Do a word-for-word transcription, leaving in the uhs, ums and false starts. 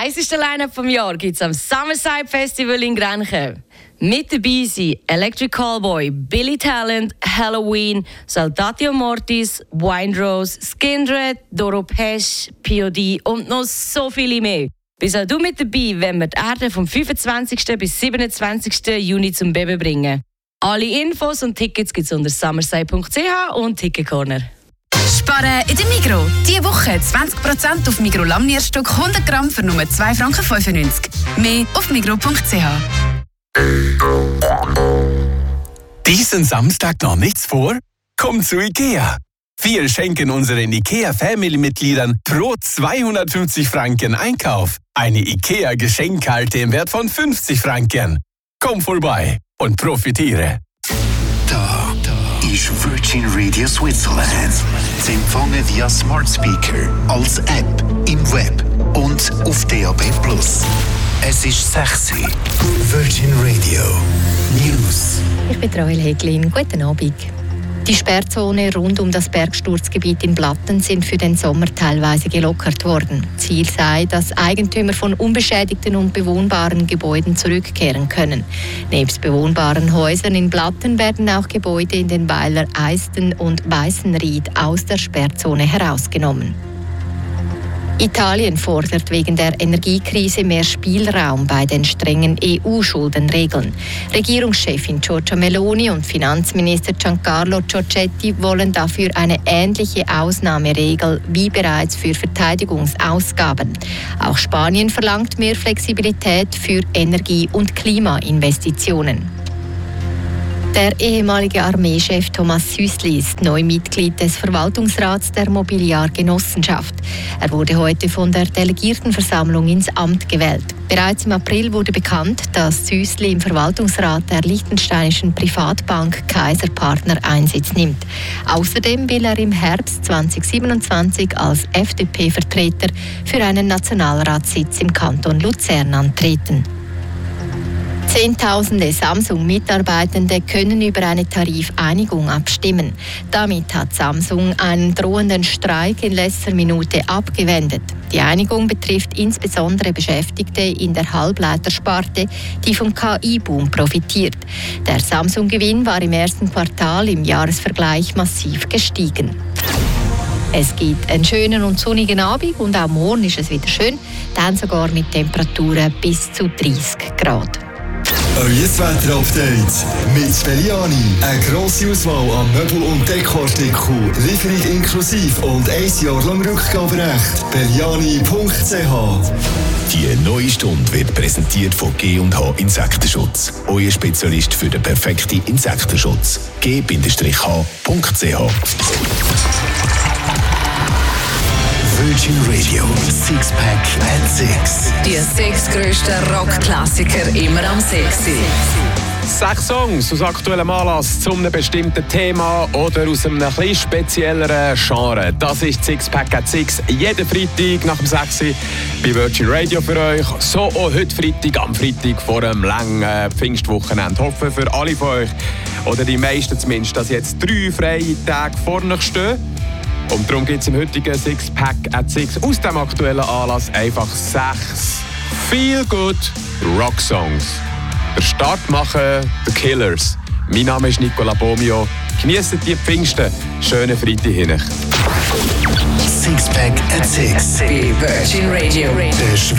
heisseste Line-Up vom Jahr gibt es am Summerside Festival in Grenchen. Mit dabei sind Electric Callboy, Billy Talent, Halloween, Saltatio Mortis, Windrose, Skindred, Doro Pesch, P O D und noch so viele mehr. Bist auch du mit dabei, wenn wir die Erde vom fünfundzwanzigsten bis siebenundzwanzigsten Juni zum Baby bringen. Alle Infos und Tickets gibt es unter summerside punkt c h und Ticket Corner. Sparen in der Migros. Diese Woche zwanzig Prozent auf Migros Lamnierstück hundert Gramm für nur zwei Franken fünfundneunzig. Mehr auf migros punkt c h. Diesen Samstag noch nichts vor? Komm zu IKEA. Wir schenken unseren IKEA-Family-Mitgliedern pro zweihundertfünfzig Franken Einkauf eine IKEA-Geschenkkarte im Wert von fünfzig Franken. Komm vorbei und profitiere. Da, da ist Virgin Radio Switzerland. Sie empfangen via Smart Speaker, als App, im Web und auf D A B plus. Es ist sexy. Virgin Radio News. Ich bin Rael Heglin. Guten Abend. Die Sperrzone rund um das Bergsturzgebiet in Blatten sind für den Sommer teilweise gelockert worden. Ziel sei, dass Eigentümer von unbeschädigten und bewohnbaren Gebäuden zurückkehren können. Nebst bewohnbaren Häusern in Blatten werden auch Gebäude in den Weiler Eisten und Weißenried aus der Sperrzone herausgenommen. Italien fordert wegen der Energiekrise mehr Spielraum bei den strengen E U-Schuldenregeln. Regierungschefin Giorgia Meloni und Finanzminister Giancarlo Giorgetti wollen dafür eine ähnliche Ausnahmeregel wie bereits für Verteidigungsausgaben. Auch Spanien verlangt mehr Flexibilität für Energie- und Klimainvestitionen. Der ehemalige Armeechef Thomas Süssli ist neu Mitglied des Verwaltungsrats der Mobiliargenossenschaft. Er wurde heute von der Delegiertenversammlung ins Amt gewählt. Bereits im April wurde bekannt, dass Süssli im Verwaltungsrat der liechtensteinischen Privatbank Kaiser Partner Einsitz nimmt. Außerdem will er im Herbst zweitausendsiebenundzwanzig als F D P-Vertreter für einen Nationalratssitz im Kanton Luzern antreten. Zehntausende Samsung-Mitarbeitende können über eine Tarifeinigung abstimmen. Damit hat Samsung einen drohenden Streik in letzter Minute abgewendet. Die Einigung betrifft insbesondere Beschäftigte in der Halbleitersparte, die vom K I-Boom profitiert. Der Samsung-Gewinn war im ersten Quartal im Jahresvergleich massiv gestiegen. Es gibt einen schönen und sonnigen Abend und auch morgen ist es wieder schön, dann sogar mit Temperaturen bis zu dreißig Grad. Euer Wetter-Update mit Belliani. Eine grosse Auswahl an Möbel- und Dekoartikeln, Lieferung inklusive und ein Jahr lang Rückgaberecht. Belliani punkt c h. Die neue Stunde wird präsentiert von G und H Insektenschutz. Euer Spezialist für den perfekten Insektenschutz. G H punkt c h. Virgin Radio Sixpack at Six. Die sechs grössten Rockklassiker immer am sechs. Sechs Songs aus aktuellem Anlass zu einem bestimmten Thema oder aus einem etwas spezielleren Genre. Das ist Sixpack at Six. Jeden Freitag nach dem sechs bei Virgin Radio für euch. So auch heute Freitag, am Freitag vor einem langen Pfingstwochenende. Hoffe für alle von euch, oder die meisten zumindest, dass jetzt drei freie Tage vor euch stehen. Und darum gibt es im heutigen Sixpack at Six aus dem aktuellen Anlass einfach sechs Feel-Good Rock-Songs. Der Start machen The Killers. Mein Name ist Nicola Bomio. Genießt die Pfingsten. Schönen Freitag hin. Sixpack at Six. Bei Virgin Radio.